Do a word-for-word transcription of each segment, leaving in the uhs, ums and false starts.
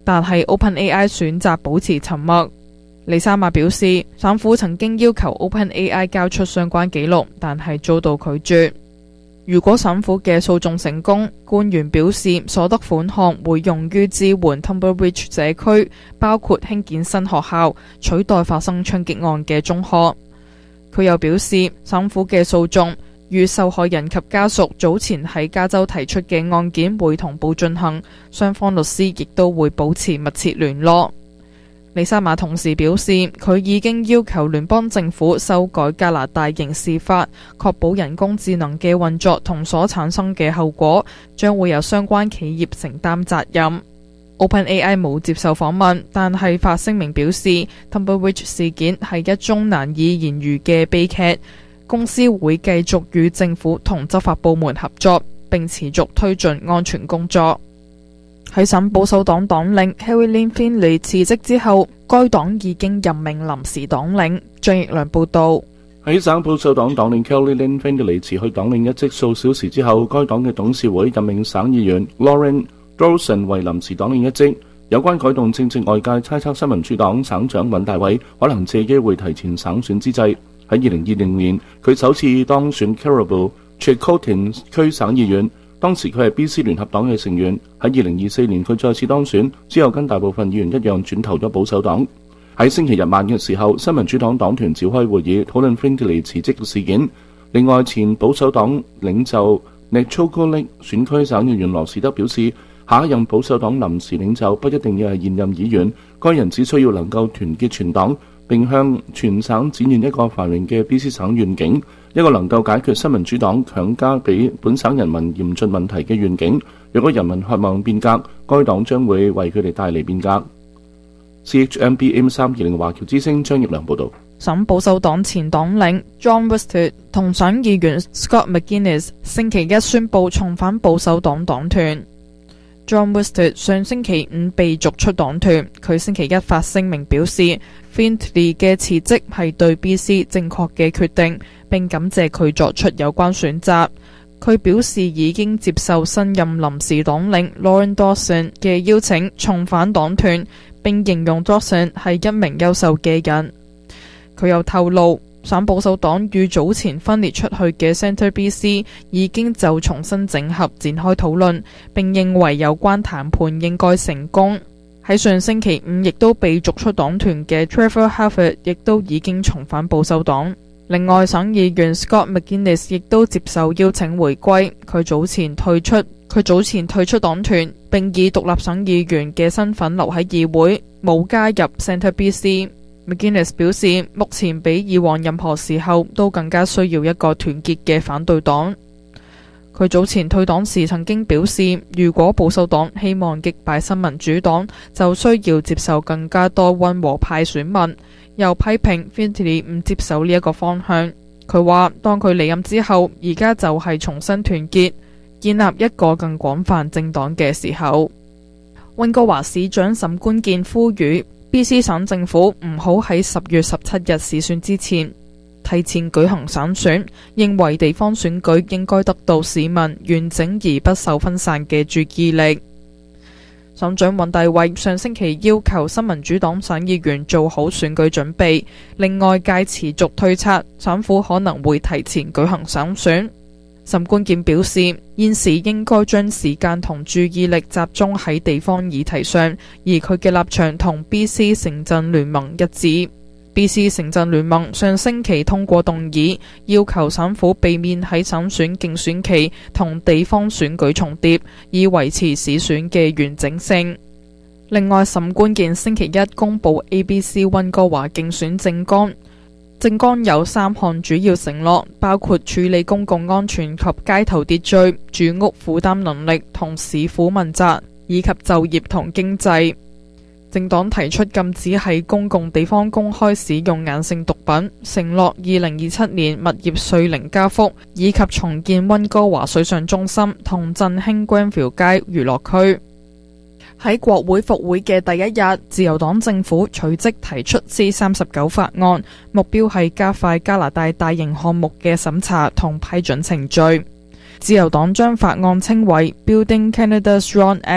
但係 OpenAI 選擇保持沉默。李沙馬表示，省府曾經要求 OpenAI 交出相關記錄，但係遭到拒絕。如果省府嘅訴訟成功，官員表示所得款項會用於支援 Tumbleweed 社區，包括興建新學校，取代發生槍擊案嘅中學。佢又表示，省府嘅訴訟與受害人及家屬早前喺加州提出嘅案件會同步進行，雙方律師亦都會保持密切聯絡。李沙馬同時表示，佢已經要求聯邦政府修改加拿大刑事法，確保人工智能嘅運作同所產生嘅後果將會由相關企業承擔責任。OpenAI 冇接受訪問，但係發聲明表示 Tumbleweed 事件係一宗難以言喻嘅悲劇，公司會繼續與政府同執法部門合作，並持續推進安全工作。喺省保守黨黨領 Caroline Findlay 辭職之後，該黨已經任命臨時黨領。張奕良報導。 喺省保守黨黨領 Caroline Findlay 辭去黨領一職數小時之後，該黨嘅董事會任命省議員 Lauren Dawson 為臨時黨領一職。有關改動正值外界猜測新民主黨省長尹大偉可能借機會提前省選之際，喺二零二零年佢首次當選 Caribou-Chilcotin 區省議員，當時佢係 B C 聯合黨嘅成員。喺二零二四年佢再次當選之後，跟大部分議員一樣轉投咗保守黨。喺星期日晚嘅時候，新民主黨黨團召開會議討論 Findlay 辭職嘅事件。另外，前保守黨領袖 Nechokolik 選區省議員羅士德表示，下一任保守黨臨時領袖不一定要係現任議員，該人只需要能夠團結全黨，並向全省展現一個繁榮嘅 B C 省願景，一個能夠解決新民主黨強加俾本省人民嚴峻問題嘅願景。若果人民渴望變革，該黨將會為佢哋帶嚟變革。C H M B M 三二零華僑之聲張奕良報導。 省保守黨前黨領 John Westwood 同省議員 Scott McGuinness 星期一宣布重返保守黨黨團。John Westwood 上星期五被逐出黨團，佢星期一發聲明表示 Findlay 嘅辭職係對 B C 正確嘅決定，並感謝佢作出有關選擇。佢表示已經接受新任臨時黨領 Lauren Dawson 嘅邀請重返黨團，並形容 Dawson 係一名優秀嘅人。佢又透露，省保守黨與早前分裂出去嘅 Centre B C 已經就重新整合展開討論，並認為有關談判應該成功。喺上星期五亦都被逐出黨團嘅 Trevor Harvard 亦都已經重返保守黨。另外，省議員 Scott McGuinness 亦都接受邀請回歸。佢早前退出，佢早前退出黨團，並以獨立省議員嘅身份留喺議會，冇加入 Centre B C。McGuinness 表示，目前比以往任何時候都更加需要一個團結嘅反對黨。佢早前退黨時曾經表示，如果保守黨希望擊敗新民主黨，就需要接受更加多溫和派選民。又批評 Findlay 唔接受呢一個方向。佢話，當佢離任之後，而家就係重新團結，建立一個更廣泛政黨嘅時候。溫哥華市長沈關健呼籲 B C 省政府唔好喺十月十七日市選之前提前舉行省選，認為地方選舉應該得到市民完整而不受分散嘅注意力。省長尹大偉上星期要求新民主黨省議員做好選舉準備，令外界持續推測省府可能會提前舉行省選。沈關健表示，現時應該將時間同注意力集中喺地方議題上，而佢嘅立場同 B C 城鎮聯盟一致。B C 城鎮聯盟上星期通過動議，要求省府避免喺省選競選期同地方選舉重疊，以維持市選嘅完整性。另外，沈關健星期一公布 A B C 溫哥華競選政綱，政綱有三項主要承諾，包括處理公共安全及街頭秩序、住屋負擔能力同市府問責，以及就業同經濟。政黨提出禁止喺公共地方公開使用硬性毒品，承諾二零二七年物業稅零加幅，以及重建溫哥華水上中心同振興 Granville 街娛樂區。喺國會復會嘅第一日，自由黨政府隨即提出 C 三十九法案，目標係加快加拿大大型項目嘅審查同批准程序。自由黨將法案稱為 Building Canada Strong Act，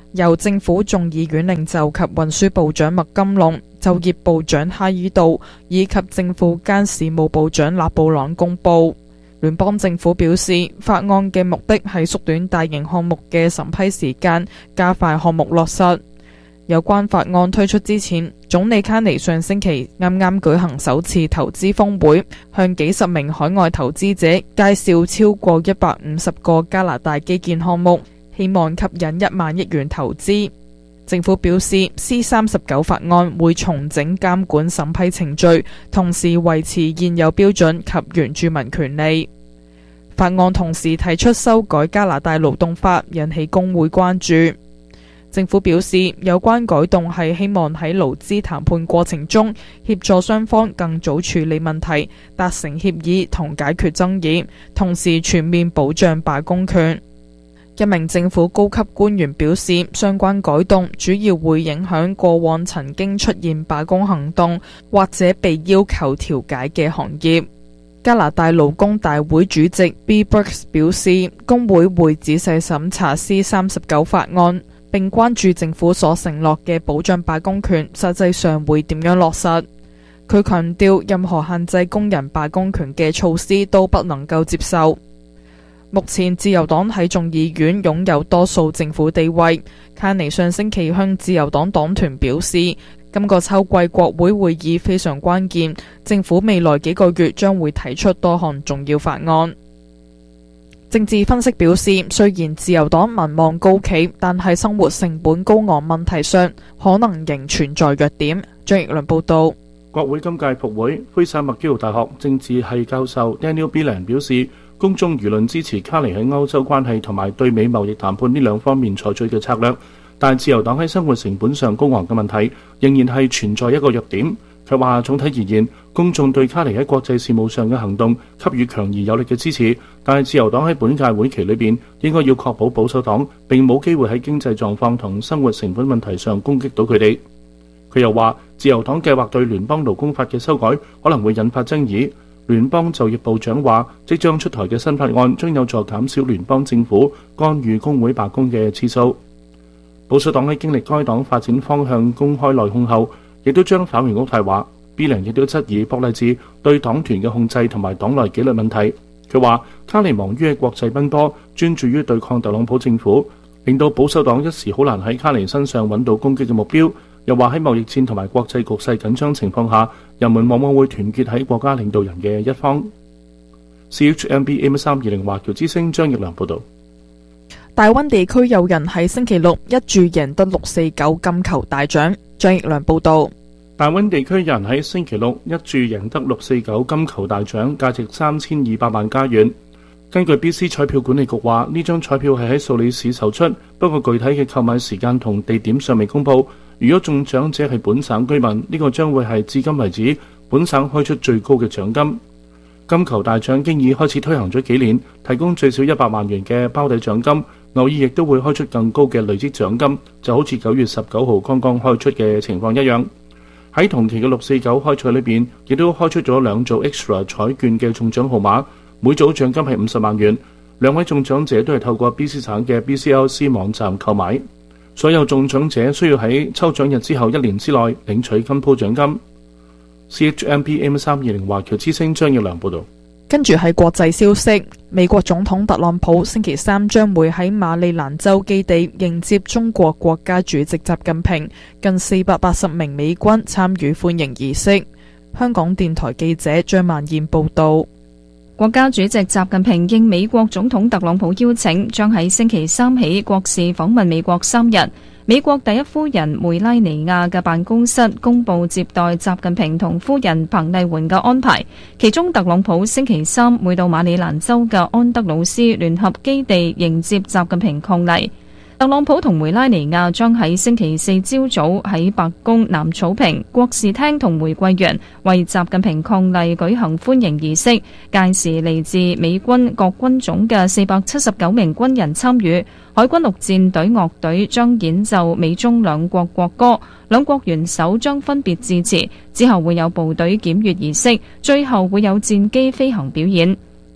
由政府眾議院領袖及運輸部長麥金龍、就業部長哈爾道以及政府間事務部長勒布朗公佈。聯邦政府表示，法案嘅目的係縮短大型項目嘅審批時間，加快項目落實。有關法案推出之前，總理卡尼上星期啱啱舉行首次投資峰會，向幾十名海外投資者介紹超過一百五十個加拿大基建項目，希望吸引一萬億元投資。政府表示 C 三十九 法案會重整監管審批程序，同時維持現有標準及原住民權利。法案同時提出修改加拿大勞動法，引起工會關注。政府表示，有關改動係希望喺勞資談判過程中協助雙方更早處理問題，達成協議同解決爭議，同時全面保障罷工權。一名政府高級官員表示，相關改動主要會影響過往曾經出現罷工行動或者被要求調解嘅行業。加拿大勞工大會主席 B. Brooks 表示，工會會仔細審查 C 三十九 法案，並關注政府所承諾嘅保障罷工權實際上會點樣落實。佢強調，任何限制工人罷工權嘅措施都不能夠接受。目前自由黨喺眾議院擁有多數政府地位。卡尼上星期向自由黨黨團表示，今個秋季國會會議非常關鍵，政府未來幾個月將會提出多項重要法案。政治分析表示，雖然自由黨民望高企，但係生活成本高昂問題上可能仍存在弱點。張奕良報導。 國會今屆復會，魁省麥基勞大學政治系教授 Daniel Billen 表示，公眾輿論支持卡尼喺歐洲關係同埋對美貿易談判呢兩方面採取嘅策略，但自由黨喺生活成本上高昂嘅問題仍然係存在一個弱點。佢話總體而言，公眾對卡尼喺國際事務上嘅行動給予強而有力嘅支持，但係自由黨喺本屆會期裏邊應該要確保保守黨並冇機會喺經濟狀況同生活成本問題上攻擊到佢哋。佢又話，自由黨計劃對聯邦勞工法嘅修改可能會引發爭議。聯邦就業部長話，即將出台嘅新法案將有助減少聯邦政府干預工會罷工嘅次數。保守黨喺經歷該黨發展方向公開內訌後，亦都將反回屋提話。Billen 亦都質疑博勵治對黨團嘅控制同埋黨內紀律問題。佢話卡尼忙於喺國際奔波，專注於對抗特朗普政府，令到保守黨一時好難喺卡尼身上揾到攻擊嘅目標。又話喺貿易戰同埋國際局勢緊張情況下，人們往往會團結喺國家領導人嘅一方。C H M B A M 三二零華僑之聲張奕良報導。 大溫地區有人喺星期六一注贏得六四九金球大獎。張奕良報導。 大溫地區有人喺星期六一注贏得六四九金球大獎，價值三千二百萬加元。根據 B C 彩票管理局話，呢張彩票係喺素里市售出，不過具體嘅購買時間同地點尚未公佈。如果中獎者係本省居民，呢個將會係至今為止本省開出最高嘅獎金。金球大獎經已開始推行咗幾年，提供最少一百萬元嘅包底獎金，偶爾亦都會開出更高嘅累積獎金，就好似九月十九號剛剛開出嘅情況一樣。喺同期嘅六四九開賽裏邊，亦都開出咗兩組 extra 彩券嘅中獎號碼，每組獎金係五十萬元。兩位中獎者都係透過 B C 省嘅 B C L C 網站購買。所有中獎者需要喺抽獎日之後一年之內領取金鋪獎金。C H M P M 三二零華僑之聲張耀良報導。 跟住係國際消息，美國總統特朗普星期三將會喺馬里蘭州基地迎接中國國家主席習近平，近四百八十名美軍參與歡迎儀式。香港電台記者張曼燕報導。 國家主席習近平應美國總統特朗普邀請，將喺星期三起國事訪問美國三日。美國第一夫人梅拉尼亞嘅辦公室公佈接待習近平同夫人彭麗媛嘅安排，其中特朗普星期三會到馬里蘭州嘅安德魯斯聯合基地迎接習近平伉儷。特朗普同梅拉尼亞將喺星期四朝早喺白宮南草坪、國事廳同玫瑰園為習近平伉儷舉行歡迎儀式。屆時嚟自美軍各軍種嘅四百七十九名軍人參與，海軍陸戰隊樂隊將演奏美中兩國國歌，兩國元首將分別致辭，之後會有部隊檢閱儀式，最後會有戰機飛行表演。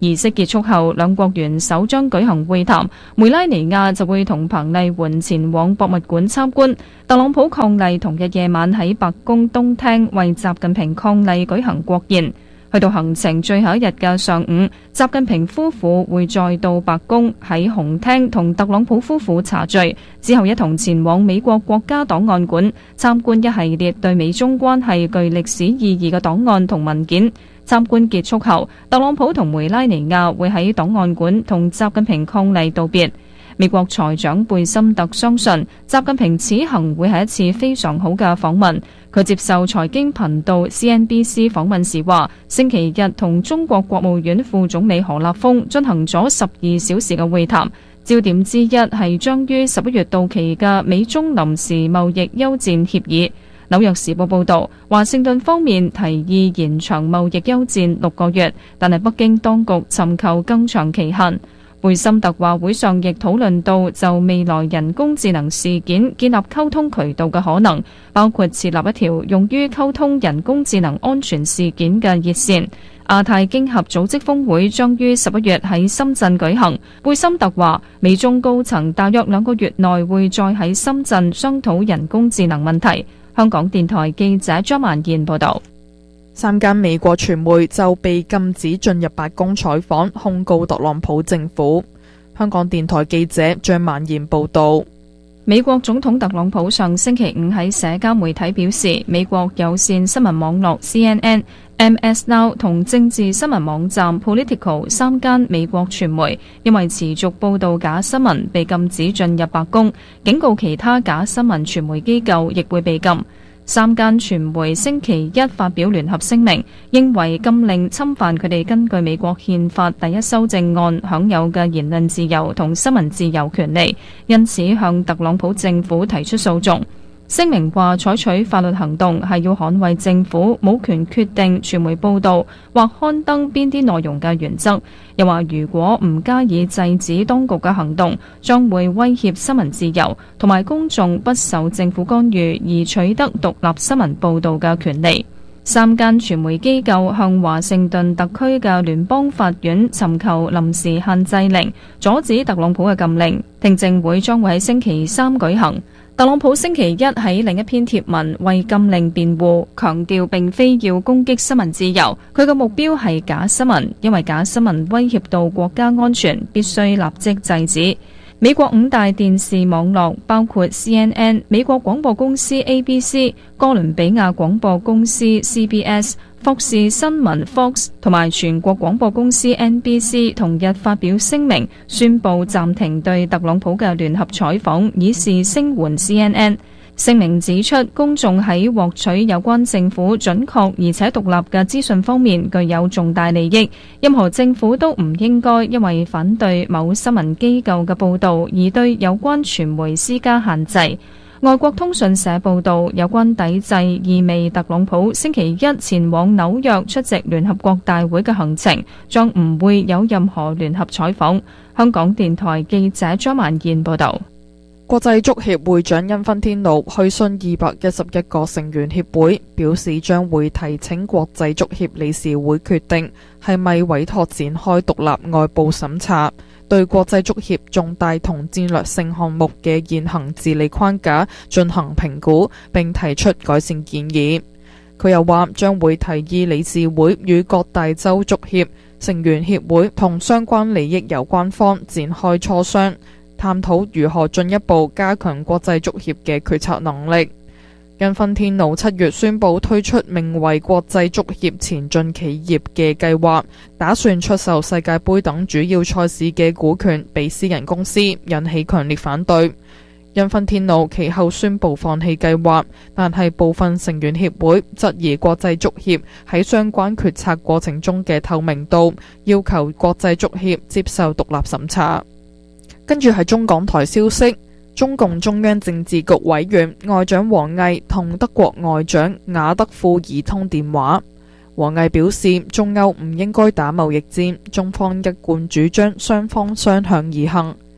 儀式結束後，兩國元首將舉行會談，梅拉尼亞就會同彭麗媛前往博物館參觀。特朗普伉儷同日夜晚喺白宮東廳為習近平伉儷舉行國宴。去到行程最後一日嘅上午，習近平夫婦會再到白宮喺紅廳同特朗普夫婦茶聚，之後一同前往美國國家檔案館參觀一系列對美中關係具歷史意義嘅檔案同文件。參觀結束後，特朗普同梅拉尼亞會喺檔案館同習近平伉儷道別。美國財長貝森特相信習近平此行會係一次非常好嘅訪問。佢接受財經頻道 C N B C 訪問時話，星期日同中國國務院副總理何立峰進行咗十二小時嘅會談，焦點之一係將於十一月到期嘅美中臨時貿易休戰協議。紐約時報報導，華盛頓方面提議延長貿易休戰六個月，但係北京當局尋求更長期限。貝森特話會上亦討論到就未來人工智能事件建立溝通渠道嘅可能，包括設立一條用於溝通人工智能安全事件嘅熱線。亞太經合組織峰會將於十一月喺深圳舉行。貝森特話，美中高層大約兩個月內會再喺深圳商討人工智能問題。香港電台記者張曼燕報導。 三間美國傳媒就被禁止進入白宮採訪，控告特朗普政府。香港電台記者張曼燕報導。 美國總統特朗普上星期五喺社交媒體表示，美國有線新聞網絡 C N N、M S Now 同政治新聞網站 Politico 三間美國傳媒因為持續報導假新聞被禁止進入白宮，警告其他假新聞傳媒機構亦會被禁。三間傳媒星期一發表聯合聲明，認為禁令侵犯佢哋根據美國憲法第一修正案享有嘅言論自由同新聞自由權利，因此向特朗普政府提出訴訟。聲明話採取法律行動係要捍衛政府冇權決定傳媒報導或刊登邊啲內容嘅原則，又話如果唔加以制止當局嘅行動，將會威脅新聞自由同埋公眾不受政府干預而取得獨立新聞報導嘅權利。三間傳媒機構向華盛頓特區嘅聯邦法院尋求臨時限制令，阻止特朗普嘅禁令。聽證會將會喺星期三舉行。特朗普星期一喺另一篇貼文為禁令辯護，強調並非要攻擊新聞自由，佢嘅目標係假新聞，因為假新聞威脅到國家安全，必須立即制止。美國五大電視網絡包括 C N N、美國廣播公司 A B C、哥倫比亞廣播公司 C B S、霍士新聞 Fox 同埋全國廣播公司 N B C 同日發表聲明，宣布暫停對特朗普嘅聯合採訪，以示聲援 C N N。聲明指出，公眾喺獲取有關政府準確而且獨立嘅資訊方面具有重大利益，任何政府都唔應該因為反對某新聞機構嘅報導而對有關傳媒施加限制。外國通訊社報導，有關抵制意味特朗普星期一前往紐約出席聯合國大會嘅行程將唔會有任何聯合採訪。香港電台記者張曼燕報導。 國際足協會長因芬天奴去信二百一十一個成員協會，表示將會提請國際足協理事會決定係咪委託展開獨立外部審查，對國際足協重大同戰略性項目嘅現行治理框架進行評估，並提出改善建議。佢又話將會提議理事會與各大洲足協、成員協會同相關利益有關方展開磋商，探討如何進一步加強國際足協嘅決策能力。因芬天奴七月宣布推出名為國際足協前進企業嘅計劃，打算出售世界盃等主要賽事嘅股權俾私人公司，引起強烈反對。因芬天奴其後宣布放棄計劃，但係部分成員協會質疑國際足協喺相關決策過程中嘅透明度，要求國際足協接受獨立審查。跟住係中港台消息，中共中央政治局委員外長王毅同德國外長雅德庫爾通電話。王毅表示，中歐唔應該打貿易戰，中方一貫主張雙方相向而行。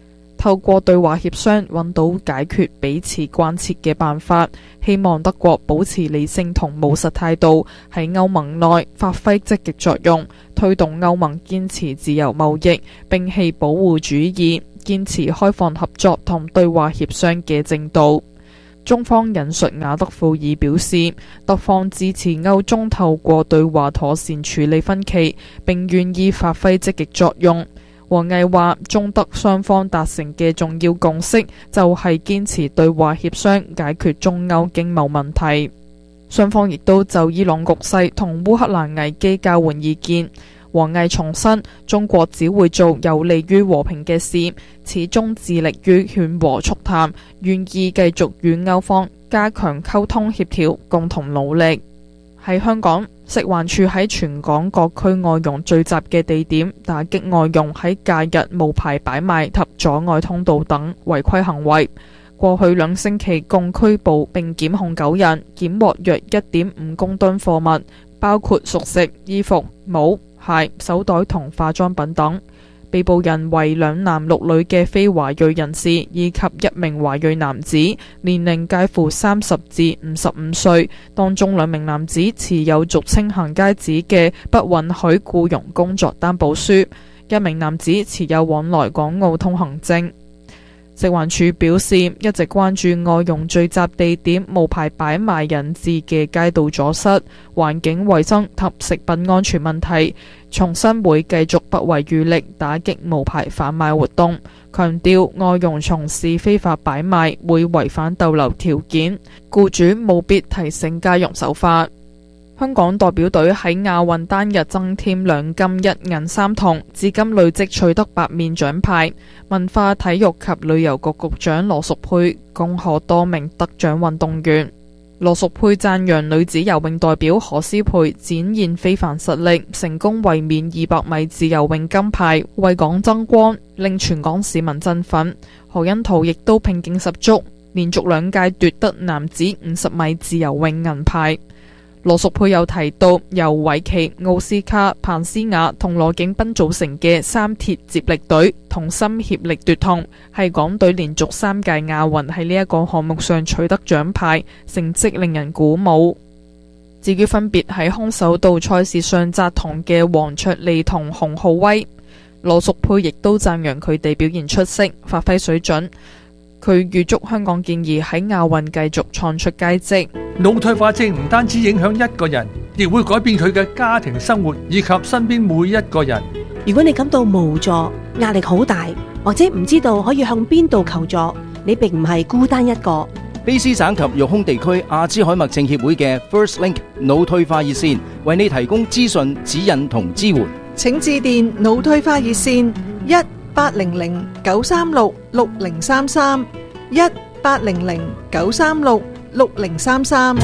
透過對話協商揾到解決彼此關切嘅辦法。希望德國保持理性同務實態度，喺歐盟內發揮積極作用，推動歐盟堅持自由貿易，摒棄保護主義，堅持開放合作同對話協商嘅正道。中方引述雅德庫爾表示，德方支持歐中透過對話妥善處理分歧，並願意發揮積極作用。王毅話，中德雙方達成嘅重要共識就係堅持對話協商解決中歐經貿問題。雙方亦都就伊朗局勢同烏克蘭危機交換意見。王毅重申，中國只會做有利於和平嘅事，始終致力於勸和促談，願意繼續與歐方加強溝通協調，共同努力。喺香港，食環署喺全港各區外傭聚集嘅地點打擊外傭喺假日無牌擺賣及阻礙通道等違規行為。過去兩星期共拘捕並檢控九人，檢獲約一點五公噸貨物，包括熟食、衣服、帽、鞋、手袋同化妝品等。被捕人為兩男六女嘅非華裔人士，以及一名華裔男子，年齡介乎三十至五十五歲。當中兩名男子持有俗稱行街紙嘅不允許僱傭工作擔保書，一名男子持有往來港澳通行證。食環署表示，一直關注外傭聚集地點無牌擺賣引致嘅街道阻塞、環境衛生及食品安全問題，重申會繼續不遺餘力打擊無牌販賣活動，強調外傭從事非法擺賣會違反逗留條件，僱主務必提醒家傭守法。香港代表隊喺亞運單日增添兩金一銀三銅，至今累積取得八面獎牌。文化體育及旅遊局局長羅淑佩恭賀多名得獎運動員。羅淑佩讚揚女子游泳代表何詩蓓展現非凡實力，成功衛冕二百米自由泳金牌，為港爭光，令全港市民振奮。何甄陶亦都拼勁十足，連續兩屆奪得男子五十米自由泳銀牌。羅淑佩又提到，由韋奇、奧斯卡、彭思雅同羅景斌組成嘅三鐵接力隊同心協力奪銅，係港隊連續三屆亞運喺呢一個項目上取得獎牌，成績令人鼓舞。至於分別喺空手道賽事上摘銅嘅黃卓利同洪浩威，羅淑佩亦都讚揚佢哋表現出色，發揮水準。佢預祝香港健兒喺亞運繼續創出佳績。 腦退化症唔單止影響一個人，亦會改變佢嘅家庭生活以及身邊每一個人。 如果你感到無助、壓力好大，或者唔知道可以向邊度求助，你並唔係孤單一個。 卑詩省及育空地區阿茲海默症協會嘅 First Link 腦退化熱線為你提供資訊、指引同支援。 請致電腦退化熱線一八零零九三六六零三三一八零零九三六六零三三。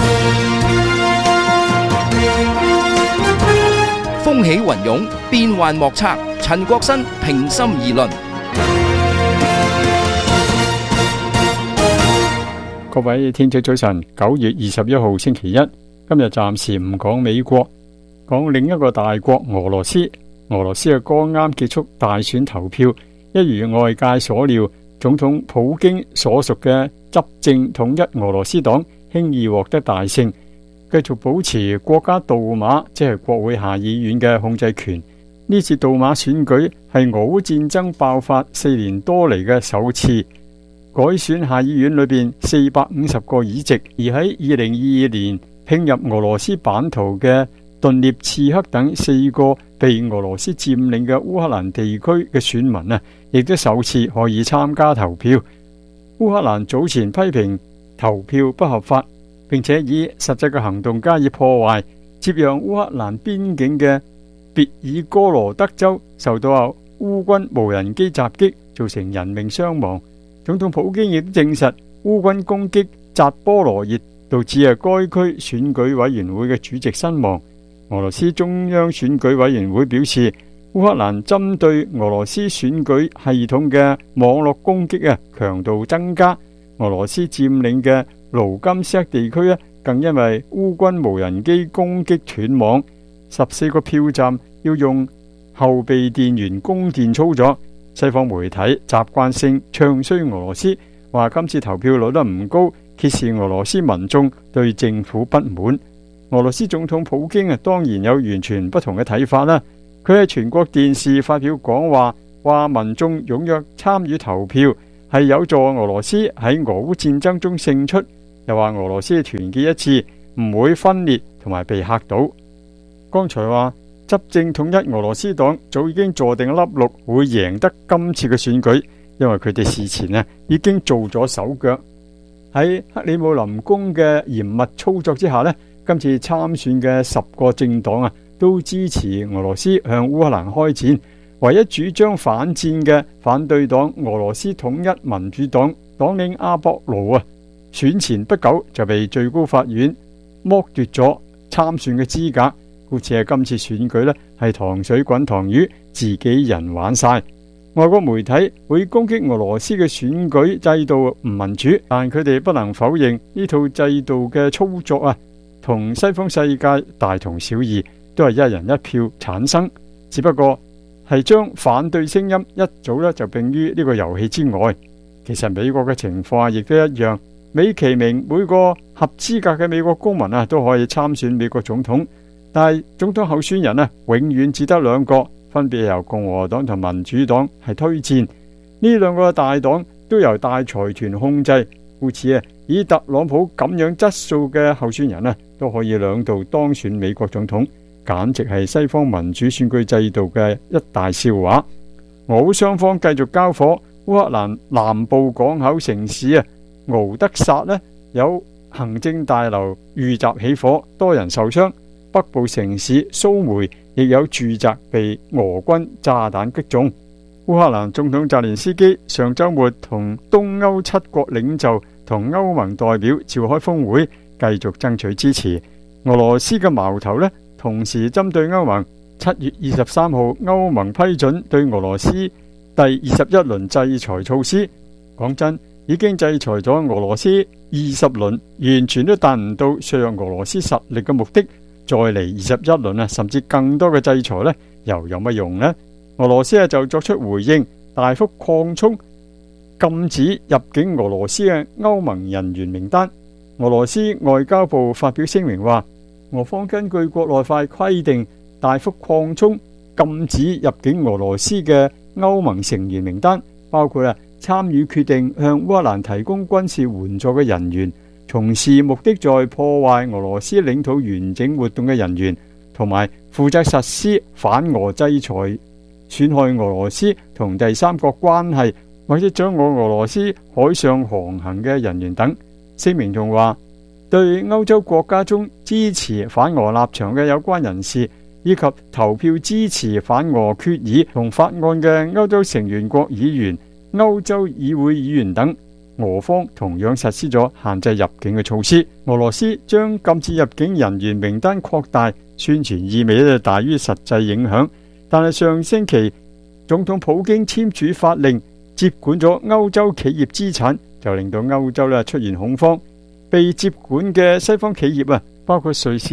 風起雲湧，變幻莫測。陳國新平心而論。 各位聽眾早晨，九月二十一號星期一，今日暫時唔講美國，講另一個大國俄羅斯。俄羅斯嘅剛啱結束大選投票，一如外界所料，總統普京所屬嘅執政統一俄羅斯黨輕易獲得大勝，繼續保持國家杜馬即係國會下議院嘅控制權。呢次杜馬選舉係俄烏戰爭爆發四年多嚟嘅首次改選下議院裏邊四百五十個議席，而喺二零二二年併入俄羅斯版圖嘅頓涅茨克等四個被俄羅斯佔領嘅烏克蘭地區嘅選民啊，亦都首次可以參加投票。烏克蘭早前批評投票不合法，並且以實際嘅行動加以破壞，接壤烏克蘭邊境嘅別爾哥羅德州受到烏軍無人機襲擊，造成人命傷亡。總統普京亦都證實烏軍攻擊扎波羅熱，導致啊該區選舉委員會嘅主席身亡。俄羅斯中央選舉委員會表示，烏克蘭針對俄羅斯選舉系統嘅網絡攻擊啊強度增加。俄羅斯佔領嘅盧甘斯克地區啊，更因為烏軍無人機攻擊斷網，十四個票站要用後備電源供電操作。 西方媒體習慣性唱衰俄羅斯，話今次投票率得唔高，揭示俄羅斯民眾對政府不滿。俄羅斯總統普京啊，當然有完全不同嘅睇法啦。佢喺全國電視發表講話，話民眾踴躍參與投票係有助俄羅斯喺俄烏戰爭中勝出，又話俄羅斯團結一致，唔會分裂同埋被嚇倒。剛才話執政統一俄羅斯黨早已經坐定粒六會贏得今次嘅選舉，因為佢哋事前啊已經做咗手腳。喺克里姆林宮嘅嚴密操作之下呢，今次參選嘅十個政黨啊都支持俄羅斯向烏克蘭開戰。唯一主張反戰嘅反對黨俄羅斯統一民主黨黨領阿博盧啊，選前不久就被最高法院剝奪咗參選嘅資格，故此係今次選舉呢係糖水滾糖魚，自己人玩晒。外國媒體會攻擊俄羅斯嘅選舉制度唔民主，但佢哋不能否認呢套制度嘅操作啊，同西方世界大同小異，都係一人一票產生，只不過係將反對聲音一早咧就並於呢個遊戲之外。其實美國嘅情況啊，亦都一樣。美其名每個合資格嘅美國公民啊都可以參選美國總統，但係總統候選人啊永遠只得兩個，分別由共和黨同民主黨係推薦。呢兩個大黨都由大財團控制，故此啊，以特朗普咁樣質素嘅候選人啊都可以兩度當選美國總統，簡直係西方民主選舉制度嘅一大笑話。俄烏雙方繼續交火，烏克蘭南部港口城市啊敖德薩呢有行政大樓遇襲起火，多人受傷。北部城市蘇梅亦有住宅被俄軍炸彈擊中。烏克蘭總統澤連斯基上周末同東歐七國領袖同歐盟代表召開峰會，繼續爭取支持。俄羅斯嘅矛頭呢同時針對歐盟。七月二十三號，歐盟批准對俄羅斯第二十一輪制裁措施。講真，已經制裁咗俄羅斯二十輪，完全都達唔到削弱俄羅斯實力嘅目的。再嚟二十一輪啊，甚至更多嘅制裁呢，又有乜用呢？俄羅斯啊就作出回應，大幅擴充禁止入境俄羅斯嘅歐盟人員名單。俄羅斯外交部發表聲明話，俄方根據國內法規定，大幅擴充禁止入境俄羅斯嘅歐盟成員名單，包括啊參與決定向烏克蘭提供軍事援助嘅人員，從事目的在破壞俄羅斯領土完整活動嘅人員，同埋負責實施反俄制裁、損害俄羅斯同第三國關係或者掌握俄羅斯海上航行嘅人員等。聲明仲話，對歐洲國家中支持反俄立場嘅有關人士，以及投票支持反俄決議同法案嘅歐洲成員國議員、歐洲議會議員等，俄方同樣實施咗限制入境嘅措施。俄羅斯將禁止入境人員名單擴大，宣傳意味咧大於實際影響。但係上星期總統普京簽署法令接管咗歐洲企業資產，就令到歐洲咧出現恐慌。被接管嘅西方企業啊，包括瑞士